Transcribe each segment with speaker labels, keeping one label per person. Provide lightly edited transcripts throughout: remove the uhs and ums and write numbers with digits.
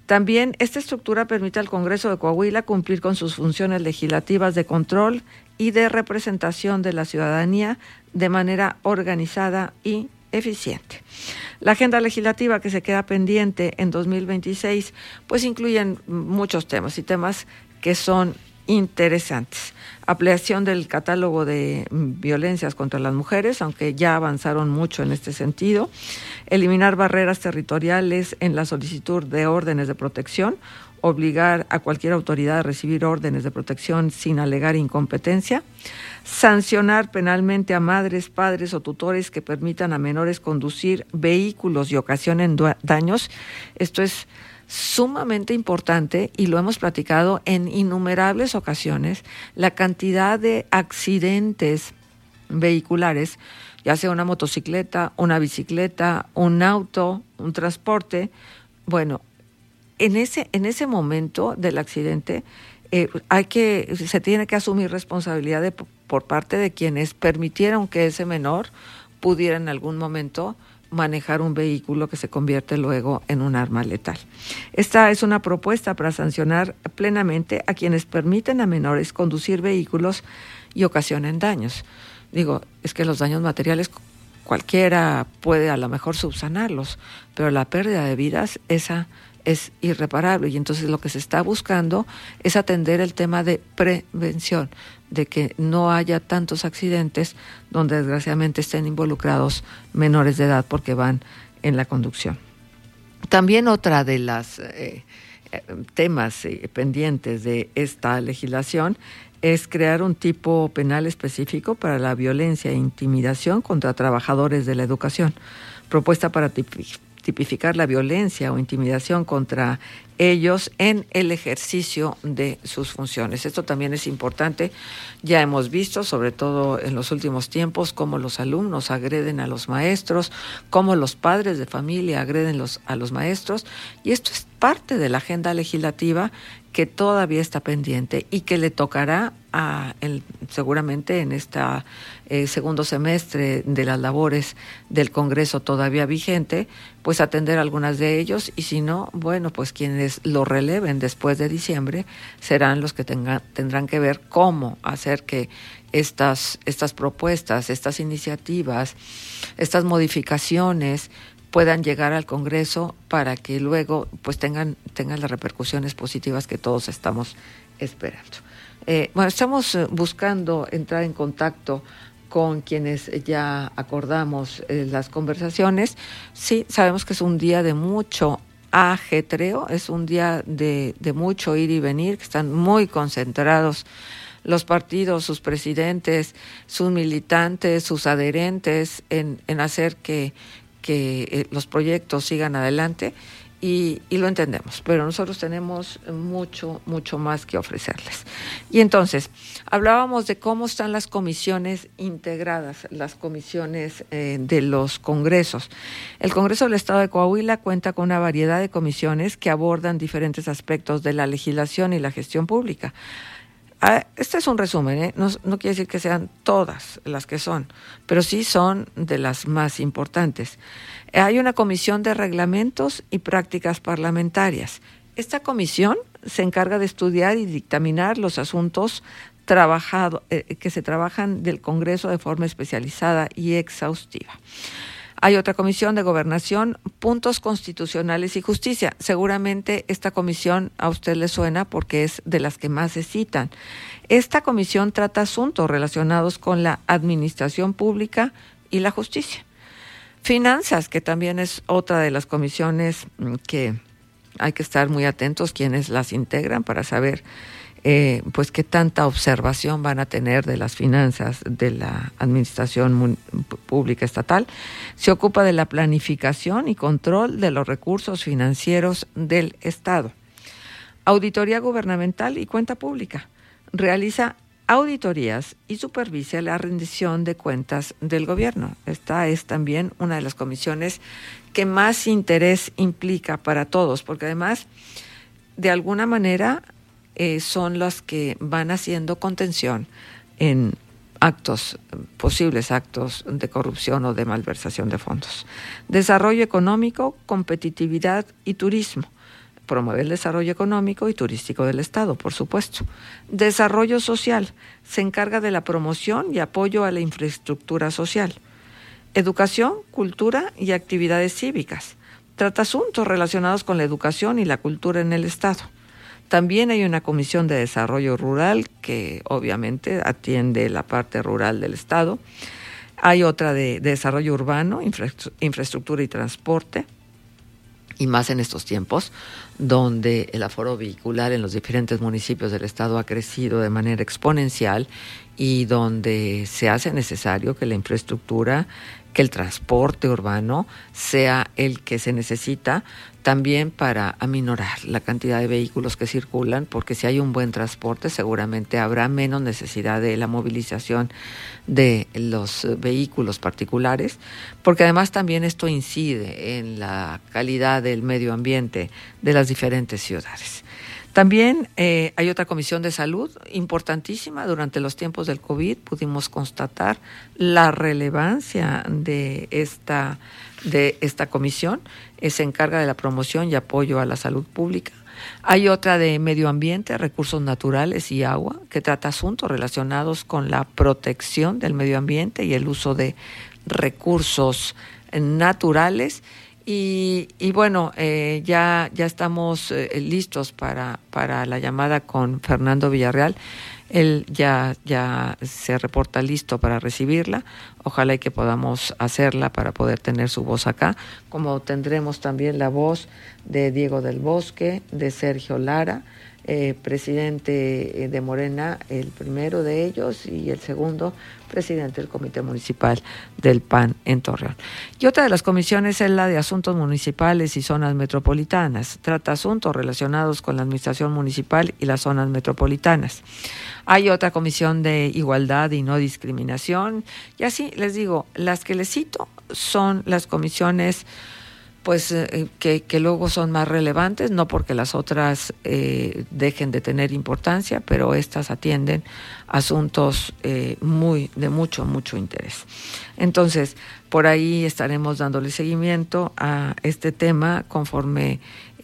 Speaker 1: También esta estructura permite al Congreso de Coahuila cumplir con sus funciones legislativas de control y de representación de la ciudadanía de manera organizada y eficiente. La agenda legislativa que se queda pendiente en 2026 pues incluyen muchos temas y temas que son interesantes. Ampliación del catálogo de violencias contra las mujeres, aunque ya avanzaron mucho en este sentido. Eliminar barreras territoriales en la solicitud de órdenes de protección. Obligar a cualquier autoridad a recibir órdenes de protección sin alegar incompetencia. Sancionar penalmente a madres, padres o tutores que permitan a menores conducir vehículos y ocasionen daños. Esto es sumamente importante y lo hemos platicado en innumerables ocasiones. La cantidad de accidentes vehiculares, ya sea una motocicleta, una bicicleta, un auto, un transporte, bueno, en ese momento del accidente se tiene que asumir responsabilidad por parte de quienes permitieron que ese menor pudiera en algún momento manejar un vehículo que se convierte luego en un arma letal. Esta es una propuesta para sancionar plenamente a quienes permiten a menores conducir vehículos y ocasionen daños. Digo, es que los daños materiales cualquiera puede a lo mejor subsanarlos, pero la pérdida de vidas, esa es irreparable, y entonces lo que se está buscando es atender el tema de prevención, de que no haya tantos accidentes donde desgraciadamente estén involucrados menores de edad porque van en la conducción. También otra de las temas pendientes de esta legislación es crear un tipo penal específico para la violencia e intimidación contra trabajadores de la educación, propuesta para tipificar la violencia o intimidación contra ellos en el ejercicio de sus funciones. Esto también es importante. Ya hemos visto, sobre todo en los últimos tiempos, cómo los alumnos agreden a los maestros, cómo los padres de familia agreden a los maestros, y esto es parte de la agenda legislativa que todavía está pendiente y que le tocará seguramente en este segundo semestre de las labores del Congreso todavía vigente, pues atender algunas de ellos, y si no, bueno, pues quienes lo releven después de diciembre serán los que tendrán que ver cómo hacer que estas propuestas, estas iniciativas, estas modificaciones puedan llegar al Congreso para que luego pues tengan las repercusiones positivas que todos estamos esperando. Estamos buscando entrar en contacto con quienes ya acordamos las conversaciones. Sí, sabemos que es un día de mucho ajetreo, es un día de mucho ir y venir, que están muy concentrados los partidos, sus presidentes, sus militantes, sus adherentes en hacer que los proyectos sigan adelante, y lo entendemos, pero nosotros tenemos mucho más que ofrecerles. Y entonces, hablábamos de cómo están las comisiones integradas, las comisiones de los congresos. El Congreso del Estado de Coahuila cuenta con una variedad de comisiones que abordan diferentes aspectos de la legislación y la gestión pública. Este es un resumen, no quiere decir que sean todas las que son, pero sí son de las más importantes. Hay una comisión de reglamentos y prácticas parlamentarias. Esta comisión se encarga de estudiar y dictaminar los asuntos que se trabajan del Congreso de forma especializada y exhaustiva. Hay otra comisión de gobernación, puntos constitucionales y justicia. Seguramente esta comisión a usted le suena porque es de las que más se citan. Esta comisión trata asuntos relacionados con la administración pública y la justicia. Finanzas, que también es otra de las comisiones que hay que estar muy atentos quienes las integran para saber pues qué tanta observación van a tener de las finanzas de la administración pública estatal. Se ocupa de la planificación y control de los recursos financieros del Estado. Auditoría gubernamental y cuenta pública. Realiza auditorías y supervisa la rendición de cuentas del gobierno. Esta es también una de las comisiones que más interés implica para todos, porque además, de alguna manera, son las que van haciendo contención en posibles actos de corrupción o de malversación de fondos. Desarrollo económico, competitividad y turismo. promueve el desarrollo económico y turístico del Estado, por supuesto. Desarrollo social, se encarga de la promoción y apoyo a la infraestructura social. Educación, cultura y actividades cívicas. Trata asuntos relacionados con la educación y la cultura en el Estado. También hay una comisión de desarrollo rural que obviamente atiende la parte rural del Estado. Hay otra de desarrollo urbano, infraestructura y transporte, y más en estos tiempos, donde el aforo vehicular en los diferentes municipios del Estado ha crecido de manera exponencial y donde se hace necesario que la infraestructura, que el transporte urbano sea el que se necesita también para aminorar la cantidad de vehículos que circulan, porque si hay un buen transporte seguramente habrá menos necesidad de la movilización de los vehículos particulares, porque además también esto incide en la calidad del medio ambiente de las diferentes ciudades. También hay otra comisión de salud importantísima. Durante los tiempos del COVID pudimos constatar la relevancia de esta comisión. Se encarga de la promoción y apoyo a la salud pública. Hay otra de medio ambiente, recursos naturales y agua, que trata asuntos relacionados con la protección del medio ambiente y el uso de recursos naturales. Y bueno, ya estamos listos para la llamada con Fernando Villarreal. Él ya se reporta listo para recibirla. Ojalá y que podamos hacerla para poder tener su voz acá, como tendremos también la voz de Diego del Bosque, de Sergio Lara, presidente de Morena, el primero de ellos, y el segundo, presidente del Comité Municipal del PAN en Torreón. Y otra de las comisiones es la de Asuntos Municipales y Zonas Metropolitanas. Trata asuntos relacionados con la administración municipal y las zonas metropolitanas. Hay otra comisión de Igualdad y No Discriminación. Y así les digo, las que les cito son las comisiones pues que luego son más relevantes, no porque las otras dejen de tener importancia, pero estas atienden asuntos de mucho interés. Entonces, por ahí estaremos dándole seguimiento a este tema conforme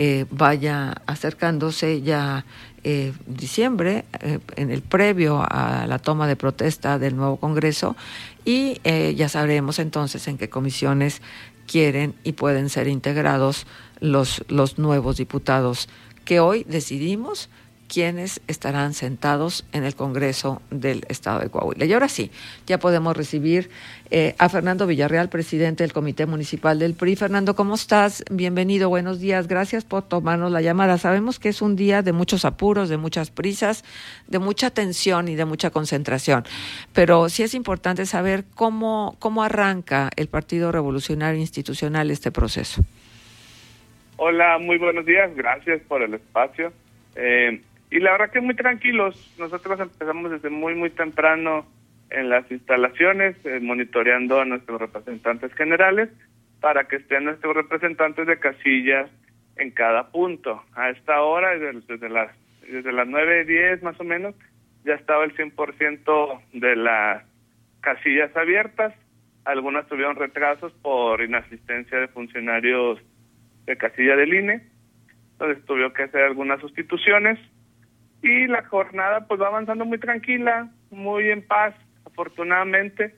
Speaker 1: vaya acercándose ya diciembre, en el previo a la toma de protesta del nuevo Congreso, y ya sabremos entonces en qué comisiones quieren y pueden ser integrados los nuevos diputados que hoy decidimos quiénes estarán sentados en el Congreso del Estado de Coahuila. Y ahora sí, ya podemos recibir a Fernando Villarreal, presidente del Comité Municipal del PRI. Fernando, ¿cómo estás? Bienvenido, buenos días. Gracias por tomarnos la llamada. Sabemos que es un día de muchos apuros, de muchas prisas, de mucha tensión y de mucha concentración, pero sí es importante saber cómo arranca el Partido Revolucionario Institucional este proceso.
Speaker 2: Hola, muy buenos días. Gracias por el espacio. Y la verdad que muy tranquilos. Nosotros empezamos desde muy temprano en las instalaciones, monitoreando a nuestros representantes generales para que estén nuestros representantes de casillas en cada punto. A esta hora, desde las 9:10 más o menos, ya estaba el 100% de las casillas abiertas. Algunas tuvieron retrasos por inasistencia de funcionarios de casilla del INE. Entonces tuvieron que hacer algunas sustituciones. Y la jornada pues va avanzando muy tranquila, muy en paz, afortunadamente,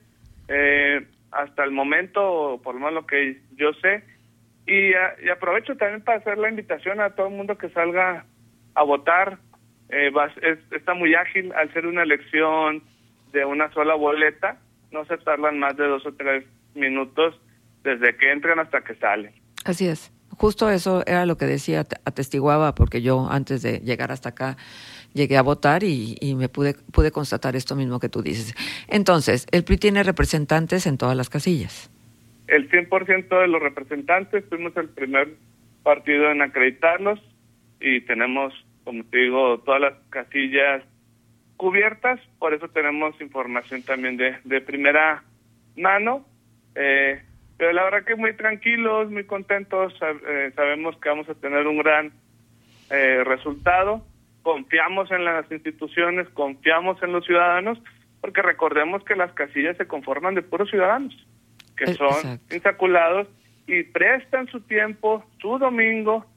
Speaker 2: hasta el momento, por lo menos lo que yo sé. Y aprovecho también para hacer la invitación a todo el mundo que salga a votar. Está muy ágil, al ser una elección de una sola boleta, no se tardan más de 2 o 3 minutos desde que entran hasta que salen.
Speaker 1: Así es. Justo eso era lo que decía, atestiguaba, porque yo antes de llegar hasta acá llegué a votar y me pude constatar esto mismo que tú dices. Entonces, el PRI tiene representantes en todas las casillas.
Speaker 2: El 100% de los representantes, fuimos el primer partido en acreditarlos y tenemos, como te digo, todas las casillas cubiertas, por eso tenemos información también de primera mano. Pero la verdad que muy tranquilos, muy contentos, sabemos que vamos a tener un gran resultado, confiamos en las instituciones, confiamos en los ciudadanos, porque recordemos que las casillas se conforman de puros ciudadanos, que son insaculados y prestan su tiempo, su domingo,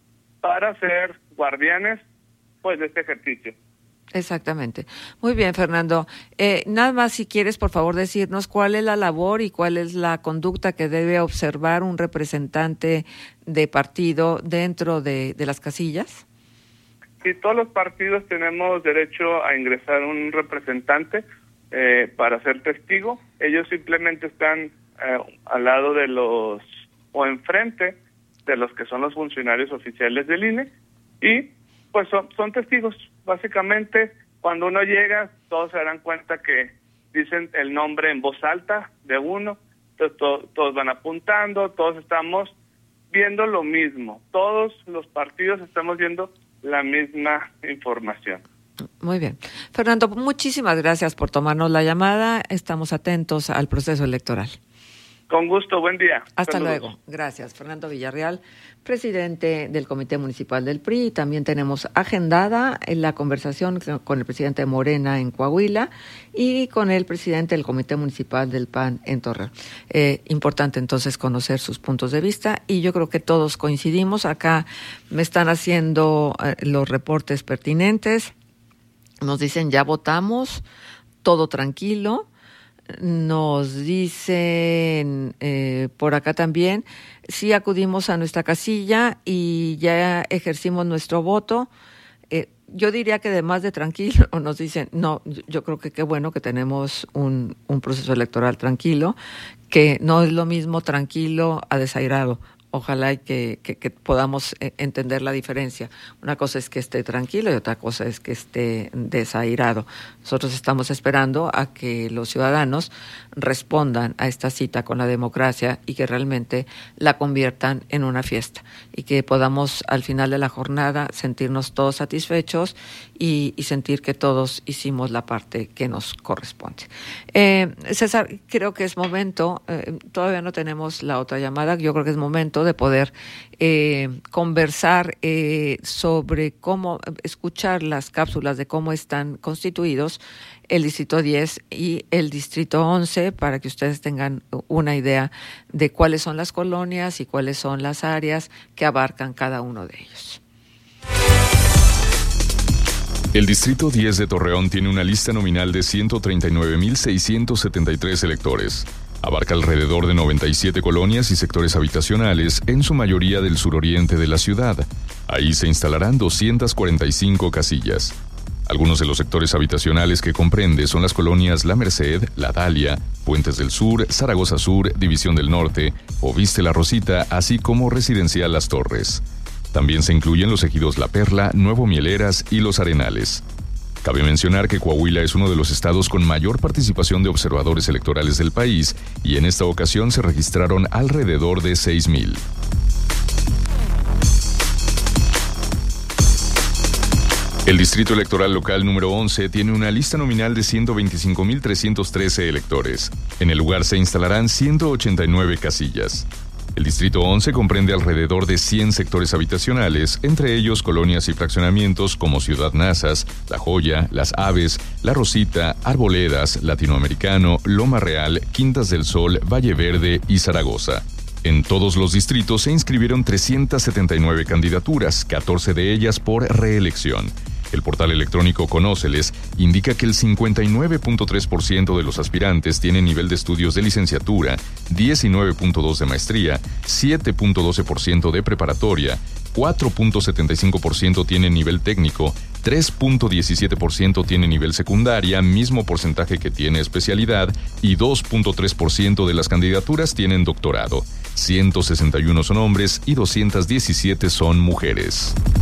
Speaker 2: para ser guardianes pues de este ejercicio.
Speaker 1: Exactamente. Muy bien, Fernando. Nada más, si quieres, por favor, decirnos cuál es la labor y cuál es la conducta que debe observar un representante de partido dentro de las casillas.
Speaker 2: Sí, todos los partidos tenemos derecho a ingresar un representante para ser testigo. Ellos simplemente están al lado de los, o enfrente de los que son los funcionarios oficiales del INE, y pues son testigos. Básicamente, cuando uno llega, todos se darán cuenta que dicen el nombre en voz alta de uno, entonces todos van apuntando, todos estamos viendo lo mismo, todos los partidos estamos viendo la misma información.
Speaker 1: Muy bien. Fernando, muchísimas gracias por tomarnos la llamada. Estamos atentos al proceso electoral.
Speaker 2: Con gusto, buen día.
Speaker 1: Hasta
Speaker 2: Saludos.
Speaker 1: luego. Gracias. Fernando Villarreal, presidente del Comité Municipal del PRI. También tenemos agendada la conversación con el presidente de Morena en Coahuila y con el presidente del Comité Municipal del PAN en Torreón. Importante entonces conocer sus puntos de vista, y yo creo que todos coincidimos. Acá me están haciendo los reportes pertinentes. Nos dicen, ya votamos, todo tranquilo. Nos dicen por acá también, sí acudimos a nuestra casilla y ya ejercimos nuestro voto. Yo diría que además de tranquilo, nos dicen, no, yo creo que qué bueno que tenemos un proceso electoral tranquilo, que no es lo mismo tranquilo a desairado. Ojalá que podamos entender la diferencia. Una cosa es que esté tranquilo y otra cosa es que esté desairado. Nosotros estamos esperando a que los ciudadanos respondan a esta cita con la democracia y que realmente la conviertan en una fiesta, y que podamos al final de la jornada sentirnos todos satisfechos y sentir que todos hicimos la parte que nos corresponde. César, creo que es momento, todavía no tenemos la otra llamada, yo creo que es momento de poder conversar sobre cómo, escuchar las cápsulas de cómo están constituidos el Distrito 10 y el Distrito 11, para que ustedes tengan una idea de cuáles son las colonias y cuáles son las áreas que abarcan cada uno de ellos.
Speaker 3: El Distrito 10 de Torreón tiene una lista nominal de 139.673 electores. Abarca alrededor de 97 colonias y sectores habitacionales, en su mayoría del suroriente de la ciudad. Ahí se instalarán 245 casillas. Algunos de los sectores habitacionales que comprende son las colonias La Merced, La Dalia, Puentes del Sur, Zaragoza Sur, División del Norte, Oviste La Rosita, así como Residencial Las Torres. También se incluyen los ejidos La Perla, Nuevo Mieleras y Los Arenales. Cabe mencionar que Coahuila es uno de los estados con mayor participación de observadores electorales del país, y en esta ocasión se registraron alrededor de 6,000. El Distrito Electoral Local número 11 tiene una lista nominal de 125.313 electores. En el lugar se instalarán 189 casillas. El Distrito 11 comprende alrededor de 100 sectores habitacionales, entre ellos colonias y fraccionamientos como Ciudad Nazas, La Joya, Las Aves, La Rosita, Arboledas, Latinoamericano, Loma Real, Quintas del Sol, Valle Verde y Zaragoza. En todos los distritos se inscribieron 379 candidaturas, 14 de ellas por reelección. El portal electrónico Conóceles indica que el 59.3% de los aspirantes tienen nivel de estudios de licenciatura, 19.2% de maestría, 7.12% de preparatoria, 4.75% tienen nivel técnico, 3.17% tiene nivel secundaria, mismo porcentaje que tiene especialidad, y 2.3% de las candidaturas tienen doctorado. 161 son hombres y 217 son mujeres.